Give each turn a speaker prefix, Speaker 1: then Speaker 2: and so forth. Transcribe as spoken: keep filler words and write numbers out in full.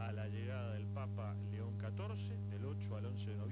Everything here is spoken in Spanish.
Speaker 1: a la llegada del Papa León catorce, del ocho al once de noviembre.